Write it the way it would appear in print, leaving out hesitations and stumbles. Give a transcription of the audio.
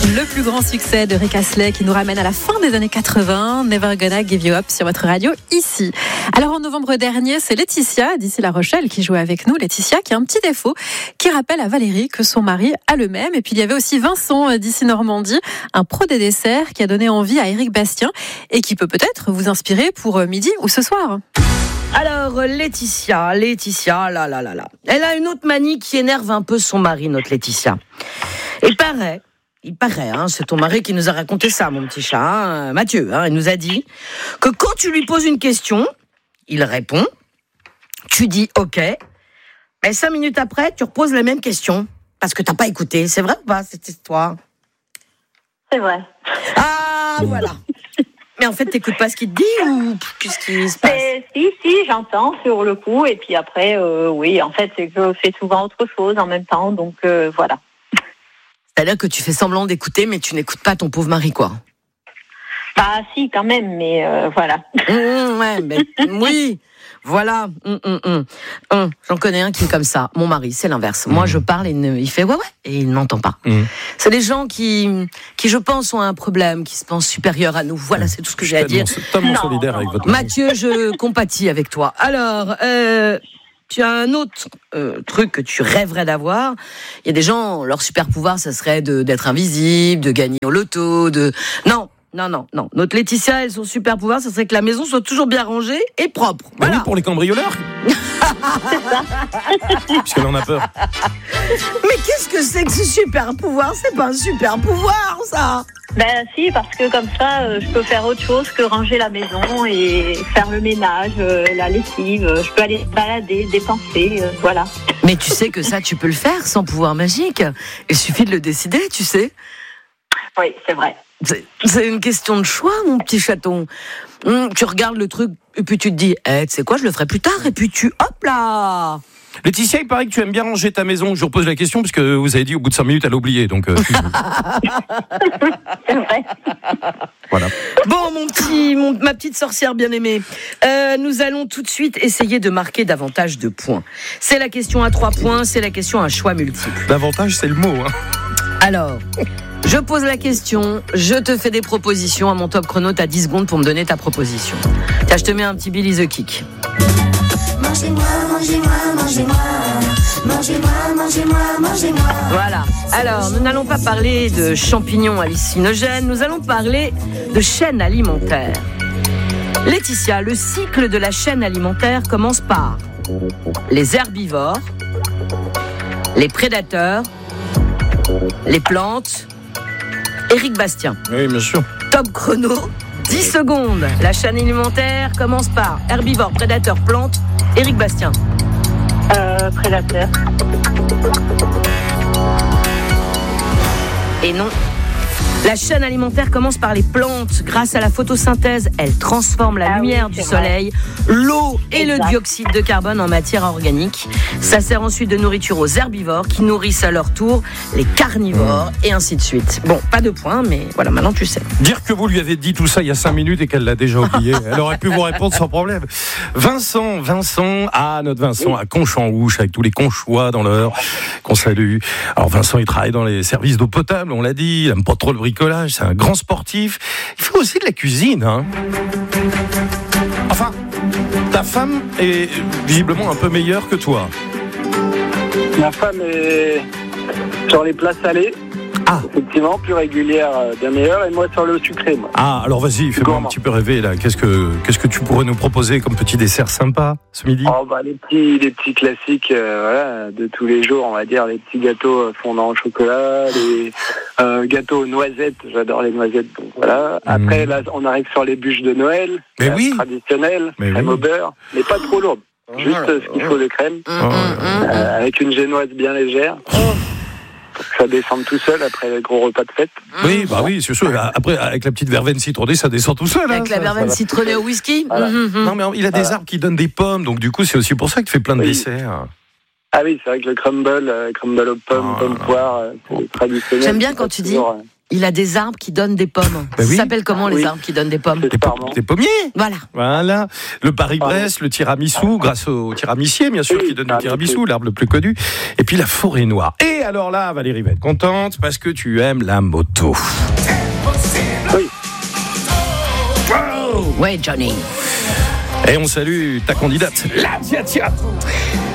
Le plus grand succès de Rick Astley qui nous ramène à la fin des années 80, Never Gonna Give You Up sur votre radio ici. Alors en novembre dernier, c'est Laetitia d'ici La Rochelle qui jouait avec nous. Laetitia qui a un petit défaut, qui rappelle à Valérie que son mari a le même. Et puis il y avait aussi Vincent d'ici Normandie, un pro des desserts qui a donné envie à Éric Bastien et qui peut peut-être vous inspirer pour midi ou ce soir. Alors, Laetitia, là. Elle a une autre manie qui énerve un peu son mari, notre Laetitia. Il paraît, c'est ton mari qui nous a raconté ça, mon petit chat, Mathieu. Il nous a dit que quand tu lui poses une question, il répond, tu dis OK, mais 5 minutes après, tu reposes la même question, parce que t'as pas écouté. C'est vrai ou pas, cette histoire ? C'est vrai. Ah, voilà. Mais en fait, t'écoutes pas ce qu'il te dit ou qu'est-ce qui se passe ? Si, j'entends sur le coup. Et puis après, oui, en fait, c'est que je fais souvent autre chose en même temps. Donc, voilà. C'est-à-dire que tu fais semblant d'écouter, mais tu n'écoutes pas ton pauvre mari, quoi. Bah, si, quand même, mais voilà. Ouais, mais oui, voilà. J'en connais un qui est comme ça. Mon mari, c'est l'inverse. Moi, je parle et il fait ouais, et il n'entend pas. C'est des gens qui, je pense, ont un problème, qui se pensent supérieurs à nous. Voilà, c'est tout ce que j'ai à dire. C'est tellement solidaire avec votre mari. Mathieu, je compatis avec toi. Alors, tu as un autre truc que tu rêverais d'avoir. Il y a des gens, leur super pouvoir, ça serait d'être invisible, de gagner au loto, Non. Notre Laetitia, son super pouvoir, ça serait que la maison soit toujours bien rangée et propre. Voilà. Oui, pour les cambrioleurs. Puisqu'elle en a peur. Mais qu'est-ce que c'est que ce super pouvoir ? C'est pas un super pouvoir, ça. Ben si, parce que comme ça, je peux faire autre chose que ranger la maison et faire le ménage, la lessive. Je peux aller me balader, dépenser, voilà. Mais tu sais que ça, tu peux le faire sans pouvoir magique. Il suffit de le décider, tu sais. Oui, c'est vrai. C'est une question de choix, mon petit chaton. Tu regardes le truc et puis tu te dis, tu sais quoi, je le ferai plus tard. Et puis hop là. Laetitia, il paraît que tu aimes bien ranger ta maison. Je repose la question puisque vous avez dit au bout de 5 minutes, elle a oublié. Donc, c'est vrai. Voilà. Bon, ma petite sorcière bien-aimée, nous allons tout de suite essayer de marquer davantage de points. C'est la question à 3 points, c'est la question à choix multiple. L'avantage, c'est le mot. Alors, je pose la question, je te fais des propositions. À mon top chrono, t'as 10 secondes pour me donner ta proposition. Tiens, je te mets un petit Billy the Kick. Mangez-moi. Voilà. Alors, nous n'allons pas parler de champignons hallucinogènes, nous allons parler de chaîne alimentaire. Laetitia, le cycle de la chaîne alimentaire commence par les herbivores, les prédateurs, les plantes. Éric Bastien. Oui, bien sûr. Top chrono, 10 secondes. La chaîne alimentaire commence par herbivores, prédateurs, plantes. Éric Bastien. Prédateur. Et non. La chaîne alimentaire commence par les plantes. Grâce à la photosynthèse, elle transforme la lumière du soleil, l'eau et le dioxyde de carbone en matière organique. Ça sert ensuite de nourriture aux herbivores qui nourrissent à leur tour les carnivores et ainsi de suite. Bon, pas de points, mais voilà, maintenant tu sais. Dire que vous lui avez dit tout ça il y a 5 minutes et qu'elle l'a déjà oublié, elle aurait pu vous répondre sans problème. Vincent, notre Vincent à Conch-en-Ouche, avec tous les Conchois dans l'heure, qu'on salue. Alors Vincent, il travaille dans les services d'eau potable, on l'a dit, il aime pas trop le bricolage, c'est un grand sportif. Il fait aussi de la cuisine, Enfin, ta femme est visiblement un peu meilleure que toi. Ma femme est sur les plats salés. Ah. Effectivement, plus régulière, bien meilleure, et moi sur le sucré, moi. Ah, alors vas-y, fais-moi un petit peu rêver, là. Qu'est-ce que tu pourrais nous proposer comme petit dessert sympa ce midi ? Les petits classiques, voilà, de tous les jours, on va dire, les petits gâteaux fondants au chocolat, les gâteaux aux noisettes, j'adore les noisettes, donc voilà. Après, là, on arrive sur les bûches de Noël, traditionnelles, crème au beurre, mais pas trop lourde. Juste ce qu'il faut de crème, avec une génoise bien légère. Ça descend tout seul après le gros repas de fête. Oui, oui, c'est sûr. Après, avec la petite verveine citronnée, ça descend tout seul. Avec la verveine citronnée au whisky. Voilà. Non, mais il a des arbres qui donnent des pommes, donc du coup, c'est aussi pour ça qu'il fait plein de desserts. Ah oui, c'est vrai que le crumble aux pommes, pomme poire, c'est traditionnel. J'aime bien quand tu dis il a des arbres qui donnent des pommes. Bah oui. Ça s'appelle comment les arbres qui donnent des pommes? Des pommiers. Voilà. Le Paris-Brest, le tiramisu, grâce au tiramissier, bien sûr, qui donne le tiramisu, l'arbre le plus connu. Et puis la forêt noire. Et alors là, Valérie va être contente parce que tu aimes la moto. Oui. Ouais, Johnny. Et on salue ta candidate, la Tia.